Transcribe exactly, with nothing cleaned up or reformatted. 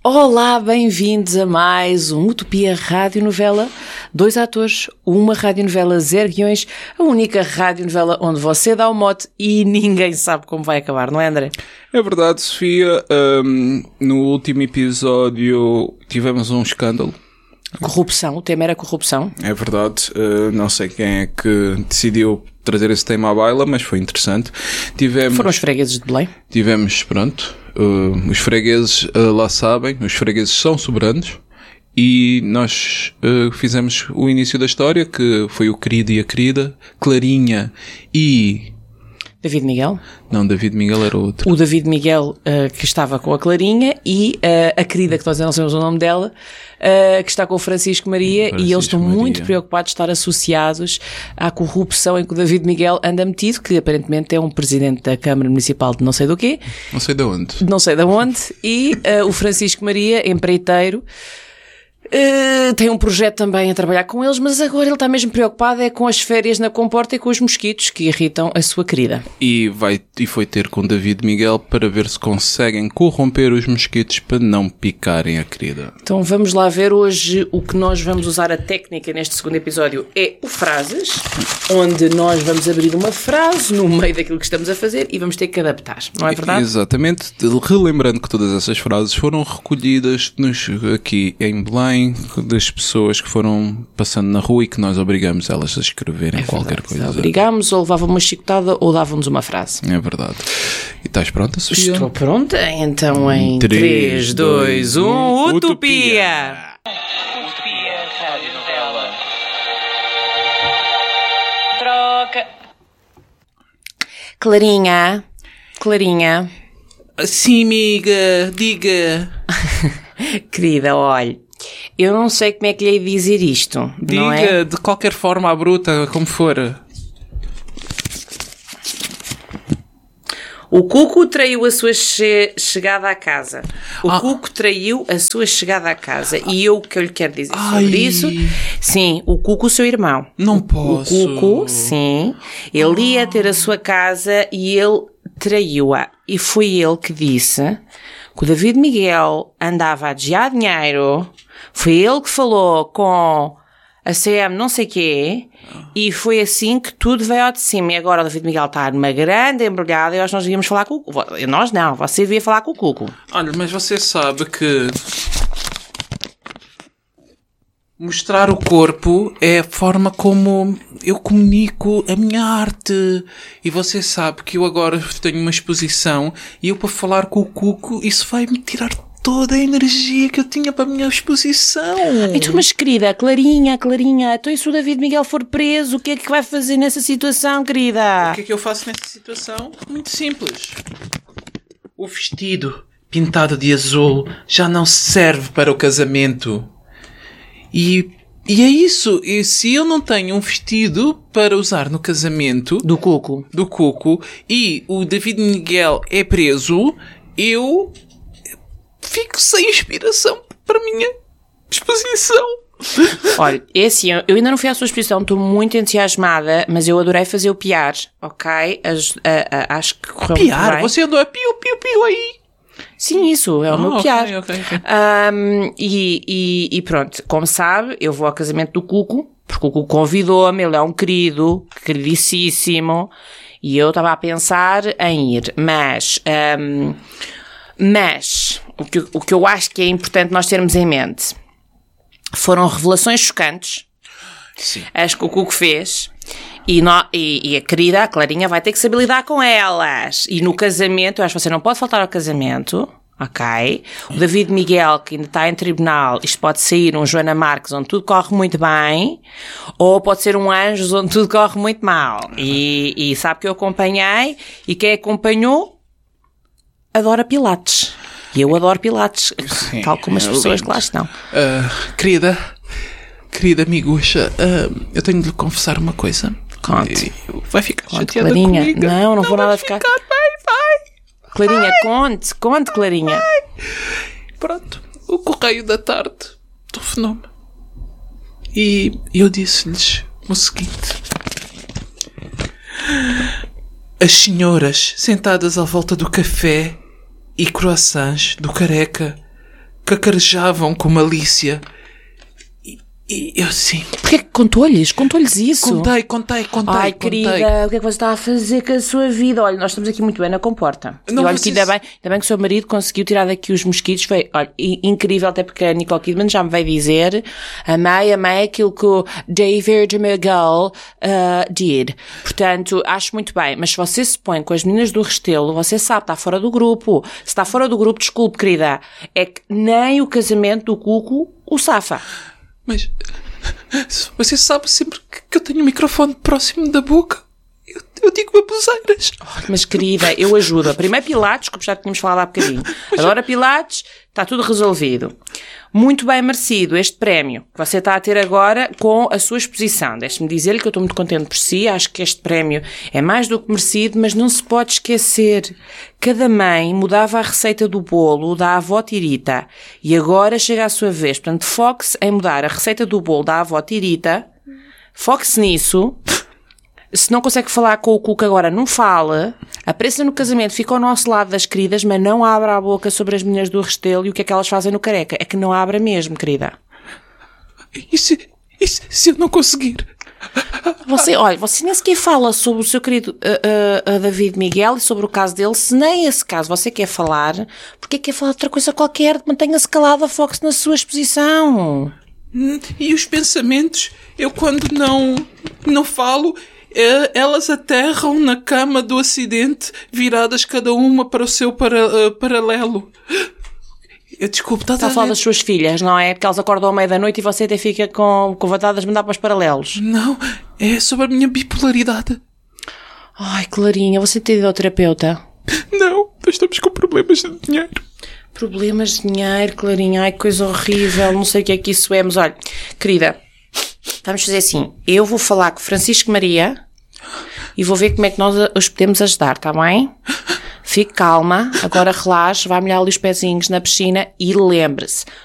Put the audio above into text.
Olá, bem-vindos a mais um Utopia Radionovela. Dois atores, uma radionovela, zero guiões, a única radionovela onde você dá o mote e ninguém sabe como vai acabar, não é, André? É verdade, Sofia. Um, no último episódio tivemos um escândalo. Corrupção, o tema era corrupção. É verdade, uh, não sei quem é que decidiu trazer esse tema à baila, mas foi interessante. Tivemos, Foram os fregueses de Belém. Tivemos, pronto, uh, os fregueses uh, lá sabem, os fregueses são soberanos e nós uh, fizemos o início da história, que foi o querido e a querida, Clarinha e... David Miguel? Não, David Miguel era outro. O David Miguel, uh, que estava com a Clarinha, e uh, a querida, que nós não sabemos o nome dela, uh, que está com o Francisco Maria, Francisco e eles estão Maria. muito preocupados de estar associados à corrupção em que o David Miguel anda metido, que aparentemente é um presidente da Câmara Municipal de não sei do quê. Não sei de onde. Não sei de onde. E uh, o Francisco Maria, empreiteiro, Uh, tem um projeto também a trabalhar com eles, mas agora ele está mesmo preocupado é com as férias na comporta e com os mosquitos que irritam a sua querida. E, vai, e foi ter com David Miguel para ver se conseguem corromper os mosquitos para não picarem a querida. Então vamos lá ver hoje o que nós vamos usar a técnica neste segundo episódio é o frases, onde nós vamos abrir uma frase no meio daquilo que estamos a fazer e vamos ter que adaptar, não é verdade? Exatamente, relembrando que todas essas frases foram recolhidas nos, aqui em Belém, das pessoas que foram passando na rua e que nós obrigamos elas a escreverem é qualquer coisa. Obrigamos, ou levavam uma chicotada ou davam-nos uma frase. É verdade. E estás pronta, Sofia? Estou pronta, então em três, dois, um, Utopia! Utopia Radionovela. Troca. Clarinha, Clarinha. Sim, amiga, diga. Querida, olha, eu não sei como é que lhe hei de dizer isto. Diga, não é? De qualquer forma, à bruta, como for. O Cuco traiu a sua che- chegada à casa. O ah. Cuco traiu a sua chegada à casa. E eu o que eu lhe quero dizer Ai. sobre isso? Sim, o Cuco, o seu irmão. Não posso. O Cuco, sim. Ele ia ter a sua casa e ele traiu-a. E foi ele que disse que o David Miguel andava a desviar dinheiro. Foi ele que falou com a C M não sei quê, e foi assim que tudo veio ao de cima. E agora o David Miguel está numa grande embrulhada e nós devíamos falar com o Cuco. Nós não, você devia falar com o Cuco. Olha, mas você sabe que mostrar o corpo é a forma como eu comunico a minha arte. E você sabe que eu agora tenho uma exposição e eu para falar com o Cuco, isso vai-me tirar toda a energia que eu tinha para a minha exposição. Então, mas querida, Clarinha, Clarinha, então e se o David Miguel for preso, o que é que vai fazer nessa situação, querida? O que é que eu faço nessa situação? Muito simples. O vestido pintado de azul já não serve para o casamento. E, e é isso. E se eu não tenho um vestido para usar no casamento Do Cuco. do Cuco e o David Miguel é preso, eu fico sem inspiração para a minha exposição. Olha, é assim, eu ainda não fui à sua exposição, estou muito entusiasmada, mas eu adorei fazer o piar, ok? As, a, a, acho que correu muito Piar? bem. Você andou a piu, piu, piu aí? Sim, isso, é o Ah, meu ok, piar. ok, ok. Um, e, e, e pronto, como sabe, eu vou ao casamento do Cuco, porque o Cuco convidou-me, ele é um querido, queridíssimo, e eu estava a pensar em ir, mas... Um, mas, o que, o que eu acho que é importante nós termos em mente foram revelações chocantes, Sim. as que o Cuco fez, e, no, e, e a querida, a Clarinha, vai ter que saber lidar com elas. E no casamento, eu acho que você não pode faltar ao casamento, ok? O David Miguel, que ainda está em tribunal, isto pode sair um Joana Marques onde tudo corre muito bem, ou pode ser um Anjos onde tudo corre muito mal. E, e sabe que eu acompanhei, e quem acompanhou adora Pilates. E eu adoro Pilates, Sim, tal como as é pessoas lindo. que lá estão. Uh, querida, querida amigucha, uh, eu tenho de lhe confessar uma coisa. Conte. Vai ficar Conte, chateada Clarinha. comigo? Não, não vou nada vai ficar. Vai, vai. Clarinha, conte, conte, Clarinha. Pronto, o Correio da Tarde telefonou-me. E eu disse-lhes o seguinte: as senhoras sentadas à volta do café e croissants do Careca cacarejavam com malícia. E, e eu sim. Porquê que contou-lhes? Contou-lhes isso? Contei, contei, contei. Ai, contei. querida, o que é que você está a fazer com a sua vida? Olha, nós estamos aqui muito bem na comporta. Não, e olha vocês... que ainda bem, ainda bem que o seu marido conseguiu tirar daqui os mosquitos. Foi, olha, incrível, até porque a Nicole Kidman já me veio dizer amei, amei aquilo que o David Miguel uh, did. Portanto, acho muito bem. Mas se você se põe com as meninas do Restelo, você sabe, está fora do grupo. Se está fora do grupo, desculpe, querida, é que nem o casamento do Cuco o safa. Mas você sabe sempre que eu tenho o microfone próximo da boca. Eu, eu digo baboseiras. Mas querida, eu ajudo. Primeiro Pilates, como já tínhamos falado há bocadinho. Agora Pilates, está tudo resolvido. Muito bem merecido este prémio que você está a ter agora com a sua exposição. Deixe-me dizer-lhe que eu estou muito contente por si. Acho que este prémio é mais do que merecido, mas não se pode esquecer. Cada mãe mudava a receita do bolo da avó Tirita e agora chega a sua vez. Portanto, foque-se em mudar a receita do bolo da avó Tirita. Foque-se nisso. Se não consegue falar com o Cuco agora, não fala. Apareça no casamento, fica ao nosso lado das queridas, mas não abra a boca sobre as meninas do Restelo e o que é que elas fazem no Careca. É que não abra mesmo, querida. E se, e se, se eu não conseguir? Você, olha, você nem sequer fala sobre o seu querido uh, uh, uh, David Miguel e sobre o caso dele. Se nem esse caso você quer falar, porque quer falar de outra coisa qualquer? Mantenha-se calada, foque-se na sua exposição. E os pensamentos? Eu quando não, não falo... elas aterram na cama do acidente, viradas cada uma para o seu para, uh, paralelo. Eu, desculpe, está Está a falar das suas filhas, não é? Porque elas acordam à meia da noite e você até fica com, com vontade de as mandar para os paralelos. Não, é sobre a minha bipolaridade. Ai, Clarinha, você tem ido ao terapeuta? Não, nós estamos com problemas de dinheiro. Problemas de dinheiro, Clarinha, ai, coisa horrível, não sei o que é que isso é, mas olha, querida, vamos fazer assim, eu vou falar com Francisco Maria e vou ver como é que nós os podemos ajudar, está bem? Fique calma, agora relaxe, vai molhar ali os pezinhos na piscina e lembre-se,